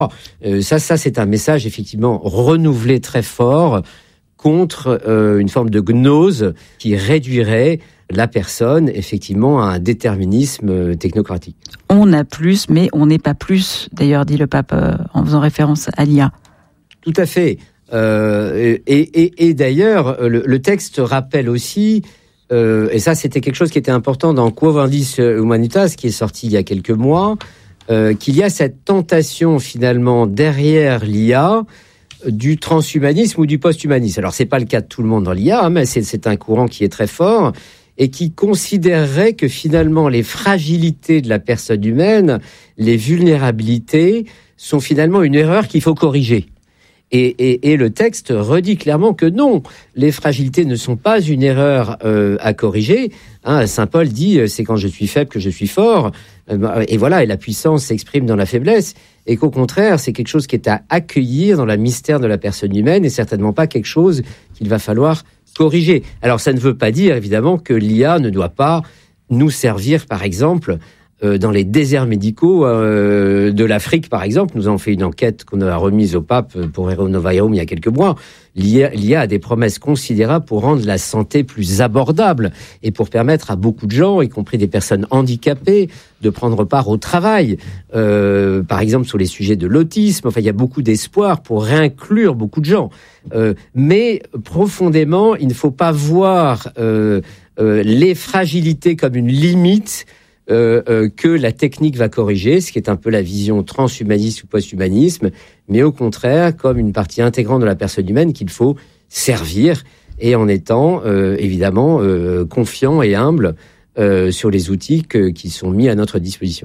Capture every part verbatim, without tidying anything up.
Euh, ça, ça, c'est un message effectivement renouvelé très fort contre euh, une forme de gnose qui réduirait la personne, effectivement, à un déterminisme technocratique. On a plus, mais on n'est pas plus, d'ailleurs, dit le pape euh, en faisant référence à l'I A. Tout à fait. Euh, et, et, et d'ailleurs, le, le texte rappelle aussi, euh, et ça c'était quelque chose qui était important dans Quo Vadis Humanitas, qui est sorti il y a quelques mois, euh, qu'il y a cette tentation finalement derrière l'I A du transhumanisme ou du posthumanisme. Alors c'est pas le cas de tout le monde dans l'I A, hein, mais c'est, c'est un courant qui est très fort et qui considérerait que finalement les fragilités de la personne humaine, les vulnérabilités, sont finalement une erreur qu'il faut corriger. Et, et, et le texte redit clairement que non, les fragilités ne sont pas une erreur euh, à corriger. Hein, Saint Paul dit « c'est quand je suis faible que je suis fort ». Et voilà, et la puissance s'exprime dans la faiblesse. Et qu'au contraire, c'est quelque chose qui est à accueillir dans le mystère de la personne humaine et certainement pas quelque chose qu'il va falloir corriger. Alors ça ne veut pas dire évidemment que l'I A ne doit pas nous servir, par exemple, euh, dans les déserts médicaux euh, de l'Afrique, par exemple. Nous avons fait une enquête qu'on a remise au pape pour Rerum Novarum il y a quelques mois. L'I A, l'I A a des promesses considérables pour rendre la santé plus abordable et pour permettre à beaucoup de gens, y compris des personnes handicapées, de prendre part au travail. Euh, par exemple, sur les sujets de l'autisme. Enfin, il y a beaucoup d'espoir pour réinclure beaucoup de gens. Euh, mais profondément, il ne faut pas voir euh, euh, les fragilités comme une limite Euh, euh, que la technique va corriger, ce qui est un peu la vision transhumaniste ou posthumanisme, mais au contraire comme une partie intégrante de la personne humaine qu'il faut servir, et en étant euh, évidemment euh, confiant et humble euh, sur les outils que, qui sont mis à notre disposition.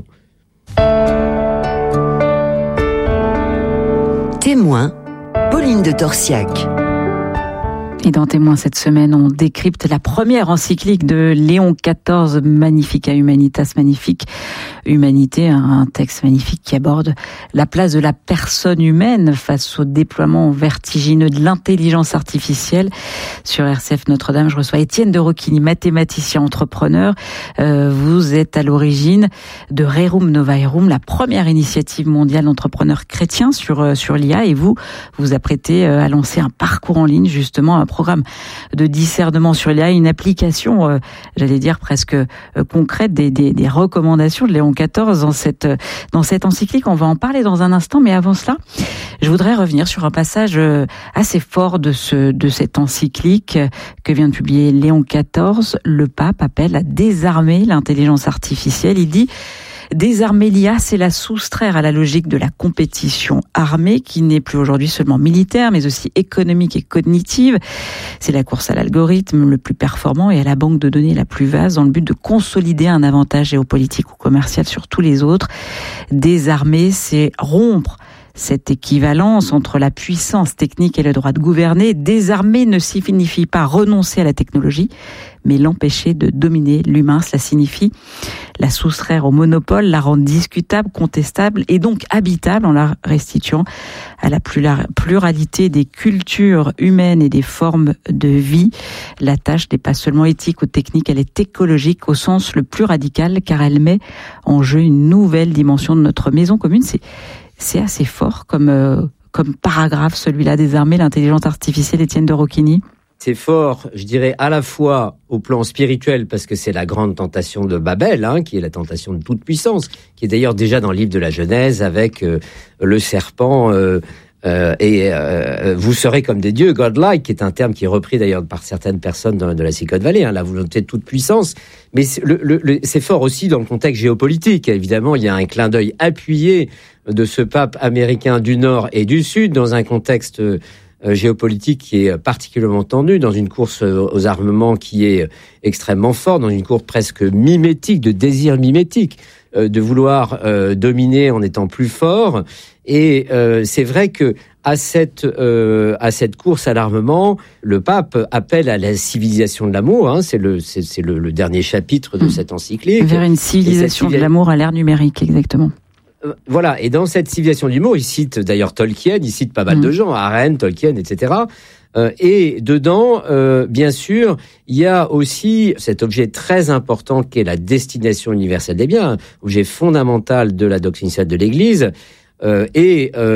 Témoin, Pauline de Torsiac. Et dans Témoin cette semaine, on décrypte la première encyclique de Léon quatorze, Magnifica Humanitas, magnifique humanité, un texte magnifique qui aborde la place de la personne humaine face au déploiement vertigineux de l'intelligence artificielle. Sur R C F Notre-Dame, je reçois Étienne de Roquigny, mathématicien, entrepreneur. Euh, vous êtes à l'origine de Rerum Novarum, la première initiative mondiale d'entrepreneurs chrétiens sur, sur l'I A, et vous vous apprêtez à lancer un parcours en ligne, justement, un programme de discernement sur l'I A, une application, euh, j'allais dire presque euh, concrète des, des, des recommandations de Léon quatorze dans cette, dans cette encyclique. On va en parler dans un instant, mais avant cela, je voudrais revenir sur un passage assez fort de, ce, de cette encyclique que vient de publier Léon quatorze. Le pape appelle à désarmer l'intelligence artificielle. Il dit: désarmer l'I A, c'est la soustraire à la logique de la compétition armée qui n'est plus aujourd'hui seulement militaire, mais aussi économique et cognitive. C'est la course à l'algorithme le plus performant et à la banque de données la plus vaste dans le but de consolider un avantage géopolitique ou commercial sur tous les autres. Désarmer, c'est rompre cette équivalence entre la puissance technique et le droit de gouverner. Désarmer ne signifie pas renoncer à la technologie, mais l'empêcher de dominer l'humain. Cela signifie la soustraire au monopole, la rendre discutable, contestable et donc habitable en la restituant à la pluralité des cultures humaines et des formes de vie. La tâche n'est pas seulement éthique ou technique, elle est écologique au sens le plus radical, car elle met en jeu une nouvelle dimension de notre maison commune. C'est C'est assez fort comme, euh, comme paragraphe, celui-là, désarmer l'intelligence artificielle, Étienne de Roquigny. C'est fort, je dirais, à la fois au plan spirituel, parce que c'est la grande tentation de Babel, hein, qui est la tentation de toute puissance, qui est d'ailleurs déjà dans le livre de la Genèse, avec euh, le serpent euh, euh, et euh, vous serez comme des dieux, godlike, qui est un terme qui est repris d'ailleurs par certaines personnes de, de la Silicon Valley, hein, la volonté de toute puissance. Mais c'est, le, le, le, c'est fort aussi dans le contexte géopolitique. Évidemment, il y a un clin d'œil appuyé de ce pape américain du Nord et du Sud dans un contexte euh, géopolitique qui est particulièrement tendu, dans une course aux armements qui est extrêmement forte, dans une course presque mimétique, de désir mimétique, euh, de vouloir euh, dominer en étant plus fort. Et euh, c'est vrai que à cette euh, à cette course à l'armement, le pape appelle à la civilisation de l'amour. Hein, c'est le c'est, c'est le, le dernier chapitre de mmh. cette encyclique. Vers une civilisation civili- de l'amour à l'ère numérique, exactement. Voilà, et dans cette civilisation de l'humour, il cite d'ailleurs Tolkien, il cite pas mal mmh. de gens, Arendt, Tolkien, et cetera. Euh, et dedans, euh, bien sûr, il y a aussi cet objet très important qu'est la destination universelle des biens, objet fondamental de la doctrine sociale de l'Église. Euh, et euh,